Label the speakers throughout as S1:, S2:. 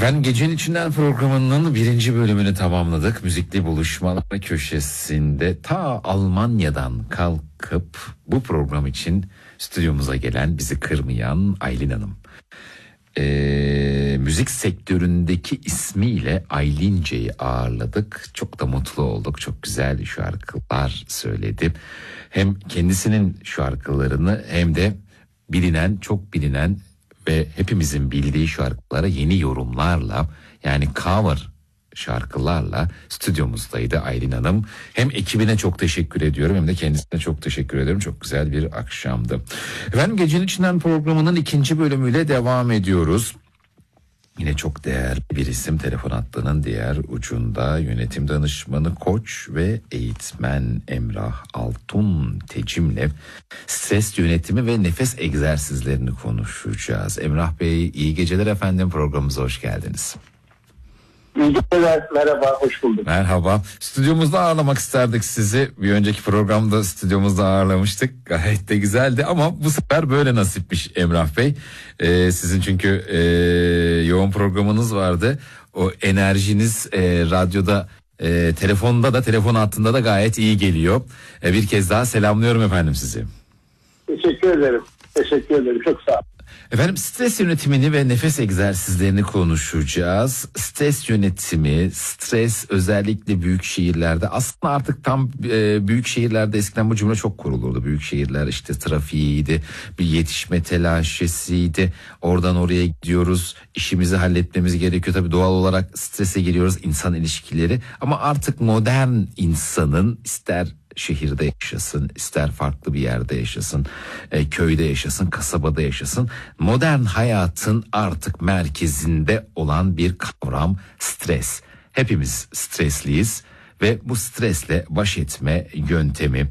S1: Efendim Gecenin İçinden programının 1. bölümünü tamamladık. Müzikli buluşmalar köşesinde ta Almanya'dan kalkıp bu program için stüdyomuza gelen, bizi kırmayan Aylin Hanım. Müzik sektöründeki ismiyle Aylince'yi ağırladık. Çok da mutlu olduk. Çok güzel şarkılar söyledi. Hem kendisinin şarkılarını hem de bilinen, çok bilinen ve hepimizin bildiği şarkılara yeni yorumlarla, yani cover şarkılarla stüdyomuzdaydı Aylin Hanım. Hem ekibine çok teşekkür ediyorum hem de kendisine çok teşekkür ediyorum. Çok güzel bir akşamdı. Efendim Gecenin İçinden programının 2. bölümüyle devam ediyoruz. Yine çok değerli bir isim telefon hattının diğer ucunda, yönetim danışmanı, koç ve eğitmen Emrah Altun Tecim'le stres yönetimi ve nefes egzersizlerini konuşacağız. Emrah Bey, iyi geceler efendim, programımıza hoş geldiniz.
S2: İyi geceler, merhaba, hoş bulduk.
S1: Merhaba. Stüdyomuzda ağırlamak isterdik sizi. Bir önceki programda stüdyomuzda ağırlamıştık. Gayet de güzeldi ama bu sefer böyle nasipmiş Emrah Bey. Sizin çünkü yoğun programınız vardı. O enerjiniz radyoda, telefonda da, telefon hattında da gayet iyi geliyor. Bir kez daha selamlıyorum efendim sizi.
S2: Teşekkür ederim. Teşekkür ederim. Çok sağ olun.
S1: Efendim stres yönetimini ve nefes egzersizlerini konuşacağız. Stres yönetimi, stres özellikle büyük şehirlerde, aslında artık tam büyük şehirlerde eskiden bu cümle çok kurulurdu. Büyük şehirler işte trafiğiydi, bir yetişme telaşesiydi. Oradan oraya gidiyoruz, işimizi halletmemiz gerekiyor. Tabii doğal olarak strese giriyoruz, insan ilişkileri. Ama artık modern insanın ister şehirde yaşasın, ister farklı bir yerde yaşasın, köyde yaşasın, kasabada yaşasın, modern hayatın artık merkezinde olan bir kavram stres. Hepimiz stresliyiz ve bu stresle baş etme yöntemi,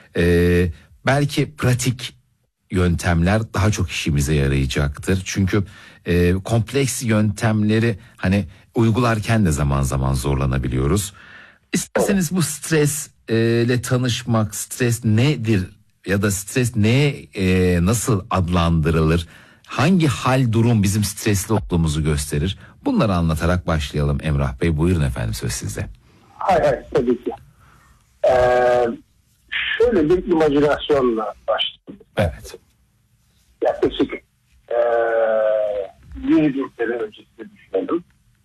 S1: belki pratik yöntemler daha çok işimize yarayacaktır. Çünkü kompleks yöntemleri hani uygularken de zaman zaman zorlanabiliyoruz. İsterseniz bu stres ile tanışmak, stres nedir ya da stres nasıl adlandırılır? Hangi hal, durum bizim stresli olduğumuzu gösterir? Bunları anlatarak başlayalım Emrah Bey. Buyurun efendim, söz sizde.
S2: Hayır, tabii ki. Şöyle bir imajinasyonla başlayalım.
S1: Evet.
S2: Yaklaşık 100.000 sene öncesinde düşünelim.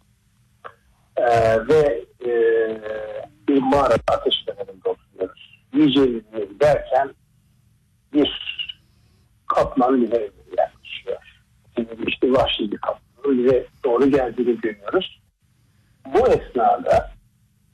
S2: Ve bir mağarada ateş fenerinde oturuyoruz. Yiyeceğimizi derken bir kaplan bize yaklaşıyor. İşte vahşi bir kaplan bize doğru geldiğini görüyoruz. Bu esnada